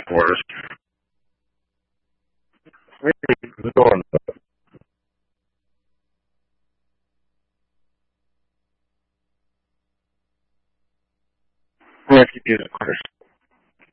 headquarters. Maybe the door. I'm going to keep using quarters.